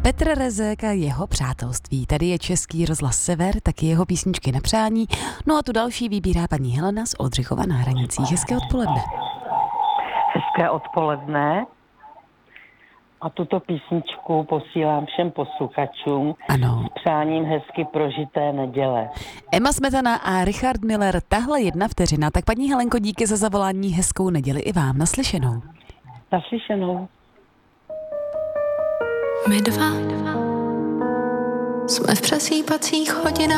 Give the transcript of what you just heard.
Petr Rezek a jeho přátelství. Tady je Český rozhlas Sever, taky jeho písničky na přání. No a tu další vybírá paní Helena z Oldřichova na Hranicích. Hezké odpoledne. Hezké odpoledne. A tuto písničku posílám všem posluchačům. Ano. S přáním hezky prožité neděle. Emma Smetana a Richard Miller, tahle 1 vteřina. Tak paní Helenko, díky za zavolání, hezkou neděli i vám. Naslyšenou. Naslyšenou. My dva jsme v přesýpacích hodinách.